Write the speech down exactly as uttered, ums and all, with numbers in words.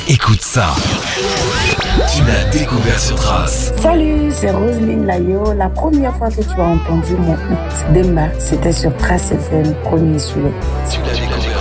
Écoute ça. Tu l'as découvert sur Trace. Salut, c'est Roselyne Layo. La première fois que tu as entendu mon hit Demba, c'était sur Trace F M, premier sur le. Tu l'as découvert